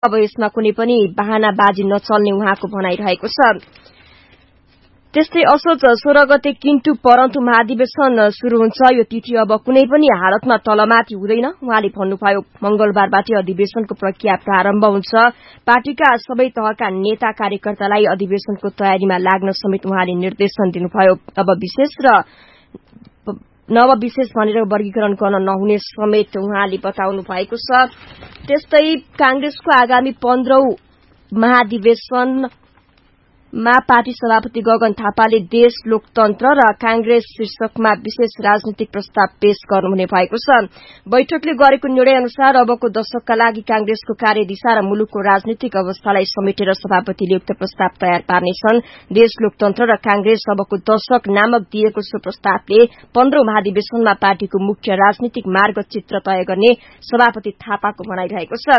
अब यसमा कुनै पनि बहानाबाजी नचल्ने उहाँको भनाइरहेको छ। त्यस्तै असोज 16 गते किन्टु परन्तु महाधिवेशन शुरू हुन्छ। यो तिथि अब कुनै पनि हालतमा तलमाथि हुँदैन उहाँले भन्नुभयो। मंगलबारबाट अधिवेशनको प्रक्रिया प्रारम्भ हुन्छ। पार्टीका सबै तहका नेता कार्यकर्तालाई अधिवेशनको तयारीमा लाग्न समेत उहाँले निर्देशन दिनुभयो। अब विशेष र नवविशेष भनेर वर्गीकरण गर्न नहुने समेत उहाँले बताउनु भएको छ। त्यस्तै कांग्रेसको आगामी 15औं महाधिवेशनमा पार्टी सभापति गगन थापाले देश लोकतन्त्र र कांग्रेस शीर्षकमा विशेष राजनीतिक प्रस्ताव पेश गर्नुहुने भएको छ। बैठकले गरेको निर्णय अनुसार अबको दशकका लागि कांग्रेसको कार्यदिशा र मुलुकको राजनीतिक अवस्थालाई समेटेर सभापतिले उक्त प्रस्ताव तयार पार्नेछन्। देश लोकतन्त्र र कांग्रेस अबको दशक नामक दिएको सो प्रस्तावले 15औं महाधिवेशनमा पार्टीको मुख्य राजनीतिक मार्गचित्र तय गर्ने सभापति थापाको भनाइरहेको छ।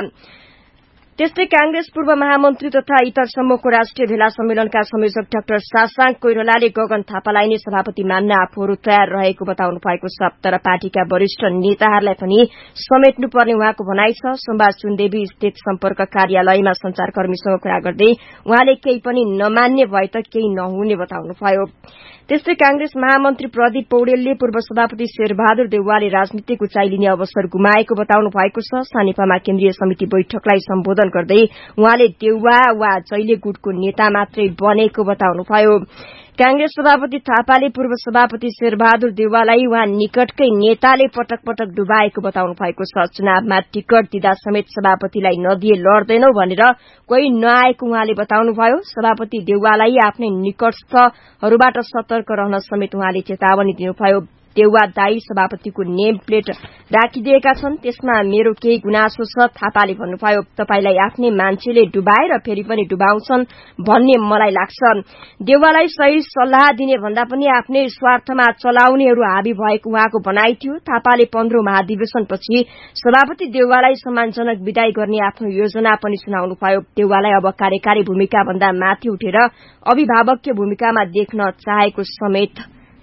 त्यस्तै कांग्रेस पूर्व महामन्त्री तथा इतर समूहको राष्ट्रिय भेला सम्मेलनका संयोजक डाक्टर सासाङ कोइरालाले गगन थापालाई नै सभापति मान्न आफूहरू तयार रहेको बताउनु भएको छ। तर पार्टीका वरिष्ठ नेताहरूलाई पनि समेट्नुपर्ने उहाँको भनाइ छ। सोमबार सुनदेवी स्थित सम्पर्क कार्यालयमा संचारकर्मीसँग कुरा गर्दै उहाँले केही पनि नमान्ने भए त केही नहुने बताउनुभयो। त्यस्तै कांग्रेस महामन्त्री प्रदीप पौडेलले पूर्व सभापति शेरबहादुर देउवाले राजनीतिक उचाइ लिने अवसर गुमाएको बताउनु भएको छ। सानेपामा केन्द्रीय समिति बैठकलाई सम्बोधन गर्दै उहाँले देउवा वा जैले गुटको नेता मात्रै बनेको बताउनुभयो। कांग्रेस सभापति थापाले पूर्व सभापति शेरबहादुर देउवालाई उहाँ निकटकै नेताले पटक पटक डुबाएको बताउनु भएको छ। चुनावमा टिकट दिँदा समेत सभापतिलाई नदिए लड्दैनौ भनेर कोही नआएको उहाँले बताउनुभयो। सभापति देउवालाई आफ्नै निकटस्थहरूबाट सतर्क रहन समेत उहाँले चेतावनी दिनुभयो। देउवा दाई सभापतिको नेम प्लेट राखिदिएका छन्, त्यसमा मेरो केही गुनासो छ थापाले भन्नुभयो। तपाईलाई आफ्नै मान्छेले डुबाएर फेरि पनि डुबाउँछन् भन्ने मलाई लाग्छ। देउवालाई सही सल्लाह दिने भन्दा पनि आफ्नै स्वार्थमा चलाउनेहरू हाबी भएको उहाँको भनाइ थियो। थापाले 15औं महाधिवेशनपछि सभापति देउवालाई सम्मानजनक विदाई गर्ने आफ्नो योजना पनि सुनाउनुभयो। देउवालाई अब कार्यकारी भूमिका भन्दा माथि उठेर अभिभावकीय भूमिकामा देख्न चाहेको समेत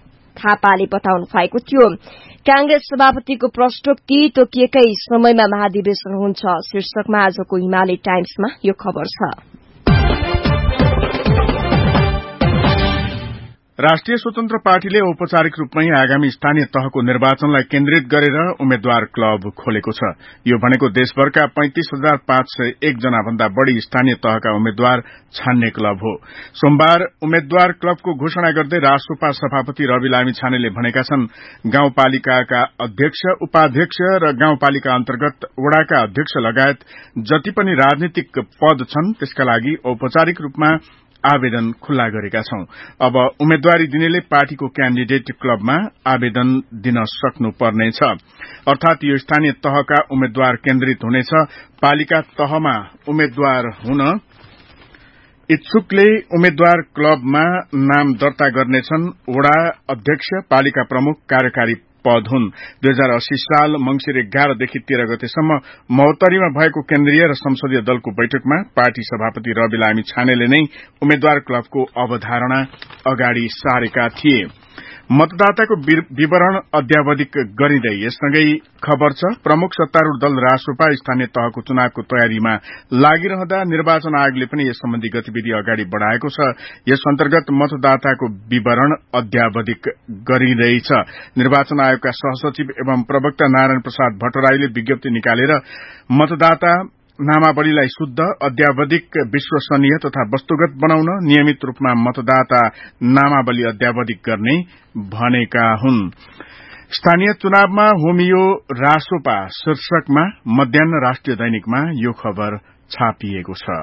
थापाले बताउनु भएको थियो। कांग्रेस सभापतिको प्रश्नोक्ति तोकिएकै समयमा महाधिवेशन हुन्छ शीर्षकमा आजको हिमालय टाइम्समा यो खबर छ। राष्ट्रिय स्वतन्त्र पार्टीले औपचारिक रूपमै आगामी स्थानीय तहको निर्वाचनलाई केन्द्रित गरेर उम्मेद्वार क्लब खोलेको छ। यो भनेको देशभरका 35,501 जना भन्दा बढ़ी स्थानीय तहका उम्मेद्वार छान्ने क्लब हो। सोमबार उम्मेद्वार क्लबको घोषणा गर्दै रासोपा सभापति रवि लामिछानेले भनेका छन्, गाउँपालिकाका अध्यक्ष, उपाध्यक्ष र गाउँपालिका अन्तर्गत वडाका अध्यक्ष लगायत जति पनि राजनीतिक पद छन् त्यसका लागि औपचारिक रूपमा आवेदन खुल्ला गरेका छौं। अब उम्मेद्वारी दिनेले पार्टीको क्याण्डिडेट क्लबमा आवेदन दिन सक्नुपर्नेछ। अर्थात यो स्थानीय तहका उम्मेद्वार केन्द्रित हुनेछ। पालिका तहमा उम्मेद्वार हुन इच्छुकले उम्मेद्वार क्लबमा नाम दर्ता गर्नेछन्। वडा अध्यक्ष, पालिका प्रमुख, कार्यकारी पद हुन्। 2080 साल मंगिर 11 देखि 13 गतेसम्म महोत्तरीमा भएको केन्द्रीय र संसदीय दलको बैठकमा पार्टी सभापति रवि लामिछानेले नै उम्मेद्वार क्लबको अवधारणा अगाडि सारेका थिए। मतदाताको विवरण अद्यावधिक गरिँदै यससँगै खबर छ, प्रमुख सत्तारूढ़ दल रासोपा स्थानीय तहको चुनावको तयारीमा लागिरहँदा निर्वाचन आयोगले पनि यस सम्बन्धी गतिविधि अगाडि बढ़ाएको छ। यस अन्तर्गत मतदाताको विवरण अद्यावधिक गरिँदैछ। निर्वाचन आयोगका सहसचिव एवं प्रवक्ता नारायण प्रसाद भट्टराईले विज्ञप्ति निकालेर मतदाता नामावलीलाई शुद्ध, अद्यावधिक, विश्वसनीय तथा वस्तुगत बनाउन नियमित रूपमा मतदाता नामावली अद्यावधिक गर्ने भनेका हुन्। स्थानीय चुनावमा होमियो रासोपा शीर्षकमा मध्याह्न राष्ट्रिय दैनिकमा यो खबर छापिएको छ।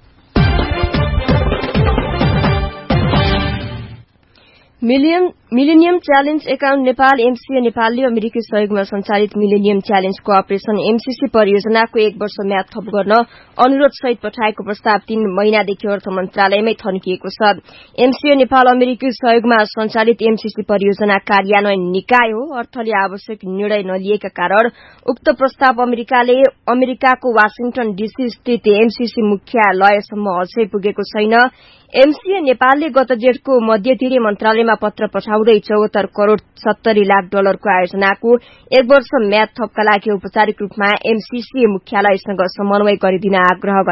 Millennium challenge account Nepal MCA नेपालले अमेरिकी सहयोगमा संचालित मिलेनियम च्यालेन्ज कोअपरेशन एमसीसी परियोजनाको 1 वर्ष म्याद थप गर्न अनुरोध सहित पठाएको प्रस्ताव 3 महिनादेखि अर्थ मन्त्रालयमै थन्किएको छ। एमसीए नेपाल अमेरिकी सहयोगमा संचालित एमसीसी परियोजना कार्यान्वयन निकाय हो। अर्थले आवश्यक निर्णय नलिएका कारण उक्त प्रस्ताव अमेरिकाको वाशिङटन डीसी स्थित एमसीसी मुख्यालयसम्म अझै पुगेको छैन। एमसीए नेपालले गत जेठको मध्यतिरे मन्त्रालयमा पत्र पठाउँदै 74 करोड़ 70 लाख डलरको आयोजनाको 1 वर्ष म्याद थपका लागि औपचारिक रूपमा एमसीसी मुख्यालयसँग समन्वय गरिदिन आग्रह